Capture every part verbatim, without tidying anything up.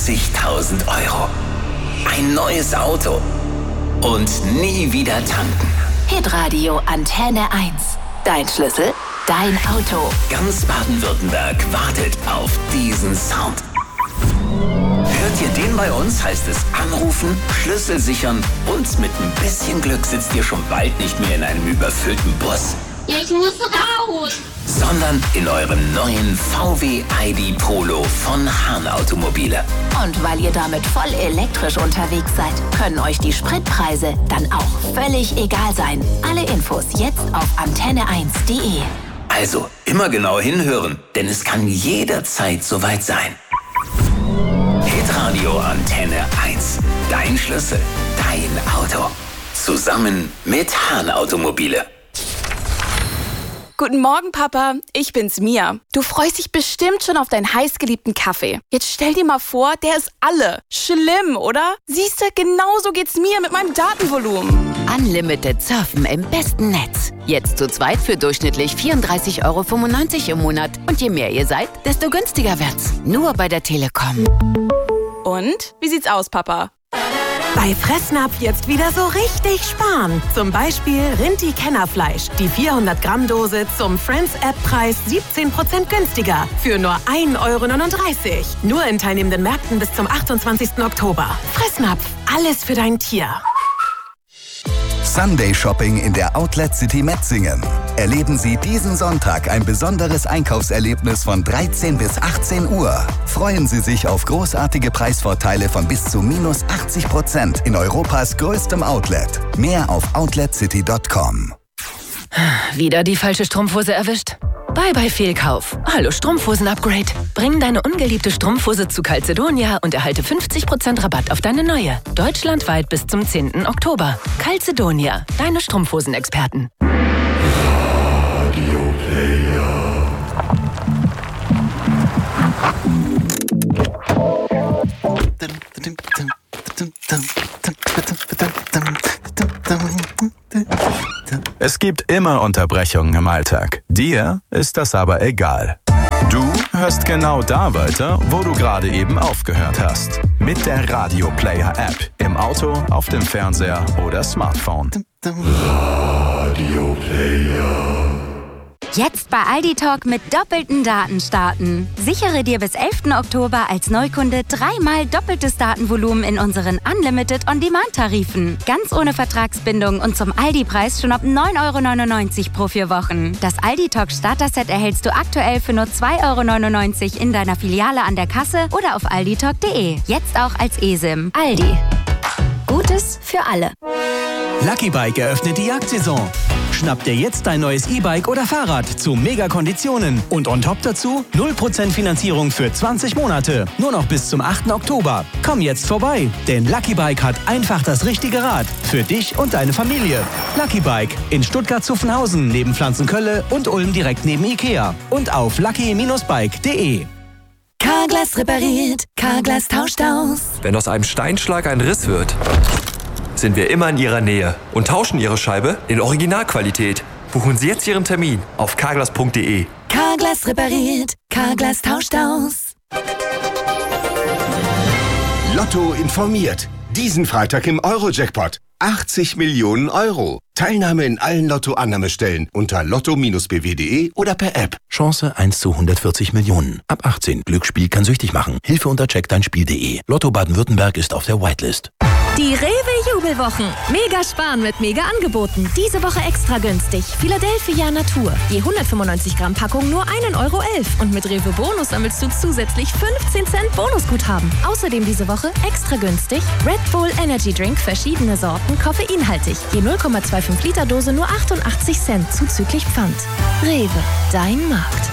achtzigtausend Euro. Ein neues Auto und nie wieder tanken. Hitradio Antenne eins. Dein Schlüssel, dein Auto. Ganz Baden-Württemberg wartet auf diesen Sound. Hört ihr den bei uns, heißt es anrufen, Schlüssel sichern und mit ein bisschen Glück sitzt ihr schon bald nicht mehr in einem überfüllten Bus. Ich muss raus! Sondern in eurem neuen V W I D Polo von Hahn Automobile. Und weil ihr damit voll elektrisch unterwegs seid, können euch die Spritpreise dann auch völlig egal sein. Alle Infos jetzt auf antenne eins punkt de. Also immer genau hinhören, denn es kann jederzeit soweit sein. Hitradio Antenne eins. Dein Schlüssel, dein Auto. Zusammen mit Hahn Automobile. Guten Morgen, Papa. Ich bin's, Mia. Du freust dich bestimmt schon auf deinen heißgeliebten Kaffee. Jetzt stell dir mal vor, der ist alle. Schlimm, oder? Siehst du, genauso geht's mir mit meinem Datenvolumen. Unlimited Surfen im besten Netz. Jetzt zu zweit für durchschnittlich vierunddreißig Euro fünfundneunzig im Monat. Und je mehr ihr seid, desto günstiger wird's. Nur bei der Telekom. Und? Wie sieht's aus, Papa? Bei Fressnapf jetzt wieder so richtig sparen. Zum Beispiel Rinti-Kennerfleisch. Die vierhundert Gramm Dose zum Friends-App-Preis siebzehn Prozent günstiger. Für nur ein Euro neununddreißig. Nur in teilnehmenden Märkten bis zum achtundzwanzigsten Oktober. Fressnapf. Alles für dein Tier. Sunday Shopping in der Outlet City Metzingen. Erleben Sie diesen Sonntag ein besonderes Einkaufserlebnis von dreizehn bis achtzehn Uhr. Freuen Sie sich auf großartige Preisvorteile von bis zu minus achtzig Prozent in Europas größtem Outlet. Mehr auf outlet city punkt com. Wieder die falsche Strumpfhose erwischt? Bye bye Fehlkauf. Hallo Strumpfhosen-Upgrade. Bring deine ungeliebte Strumpfhose zu Calzedonia und erhalte fünfzig Prozent Rabatt auf deine neue. Deutschlandweit bis zum zehnten Oktober. Calzedonia, deine Strumpfhosen-Experten. Radio Player. Es gibt immer Unterbrechungen im Alltag. Dir ist das aber egal. Du hörst genau da weiter, wo du gerade eben aufgehört hast. Mit der Radio Player App. Im Auto, auf dem Fernseher oder Smartphone. Radio Player. Jetzt bei Aldi Talk mit doppelten Daten starten. Sichere dir bis elften Oktober als Neukunde dreimal doppeltes Datenvolumen in unseren Unlimited On-Demand-Tarifen. Ganz ohne Vertragsbindung und zum Aldi-Preis schon ab neun Euro neunundneunzig pro vier Wochen. Das Aldi Talk Starter-Set erhältst du aktuell für nur zwei Euro neunundneunzig in deiner Filiale an der Kasse oder auf aldi talk punkt de. Jetzt auch als eSIM. Aldi. Gutes für alle. Lucky Bike eröffnet die Jagdsaison. Schnapp dir jetzt dein neues E-Bike oder Fahrrad zu Mega-Konditionen. Und on top dazu null Prozent Finanzierung für zwanzig Monate. Nur noch bis zum achten Oktober. Komm jetzt vorbei, denn Lucky Bike hat einfach das richtige Rad. Für dich und deine Familie. Lucky Bike in Stuttgart-Zuffenhausen neben Pflanzenkölle und Ulm direkt neben Ikea. Und auf lucky Bindestrich bike punkt de. Carglass repariert, Carglass tauscht aus. Wenn aus einem Steinschlag ein Riss wird, sind wir immer in Ihrer Nähe und tauschen Ihre Scheibe in Originalqualität. Buchen Sie jetzt Ihren Termin auf carglass punkt de. Carglass repariert, Carglass tauscht aus. Lotto informiert. Diesen Freitag im Euro-Jackpot. achtzig Millionen Euro. Teilnahme in allen Lotto-Annahmestellen unter lotto Bindestrich b w punkt de oder per App. Chance eins zu hundertvierzig Millionen. Ab achtzehn. Glücksspiel kann süchtig machen. Hilfe unter check dein spiel punkt de. Lotto Baden-Württemberg ist auf der Whitelist. Die Rewe-Jubelwochen. Mega sparen mit mega Angeboten. Diese Woche extra günstig. Philadelphia Natur. Je hundertfünfundneunzig Gramm Packung nur ein Euro elf. Und mit Rewe Bonus sammelst du zusätzlich fünfzehn Cent Bonusguthaben. Außerdem diese Woche extra günstig Red Bull Energy Drink, verschiedene Sorten, koffeinhaltig. Je null Komma fünfundzwanzig Liter Dose nur achtundachtzig Cent zuzüglich Pfand. Rewe, dein Markt.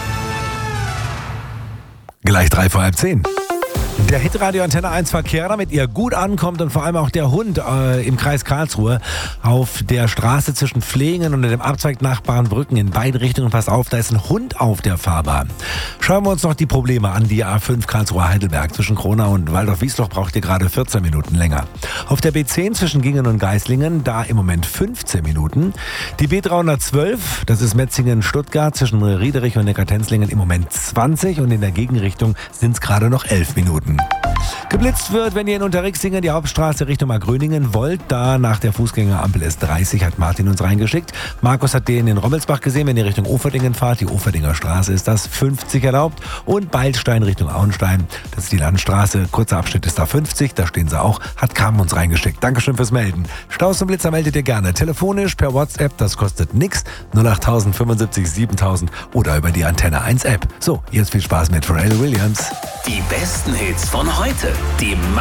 Gleich drei vor halb zehn. Der Hitradio Antenne eins Verkehr, damit ihr gut ankommt und vor allem auch der Hund äh, im Kreis Karlsruhe auf der Straße zwischen Flehingen und dem Abzweig nach Bahnbrücken in beide Richtungen. Pass auf, da ist ein Hund auf der Fahrbahn. Schauen wir uns noch die Probleme an. Die A fünf Karlsruhe-Heidelberg zwischen Kronau und Waldorf-Wiesloch braucht ihr gerade vierzehn Minuten länger. Auf der B zehn zwischen Gingen und Geislingen, da im Moment fünfzehn Minuten. Die B dreihundertzwölf, das ist Metzingen-Stuttgart zwischen Riederich und Neckartenzlingen im Moment zwanzig und in der Gegenrichtung sind es gerade noch elf Minuten. Geblitzt wird, wenn ihr in Unterrixingen die Hauptstraße Richtung Markgröningen wollt. Da nach der Fußgängerampel S dreißig hat Martin uns reingeschickt. Markus hat den in Rommelsbach gesehen, wenn ihr Richtung Oferdingen fahrt. Die Oferdinger Straße ist das fünfzig erlaubt. Und Beilstein Richtung Auenstein, das ist die Landstraße. Kurzer Abschnitt ist da fünfzig, da stehen sie auch. Hat Carmen uns reingeschickt. Dankeschön fürs Melden. Staus und Blitzer meldet ihr gerne. Telefonisch, per WhatsApp, das kostet nix. null acht tausend fünfundsiebzig siebentausend oder über die Antenne eins App. So, jetzt viel Spaß mit Pharrell Williams. Die besten Hits von heute. Die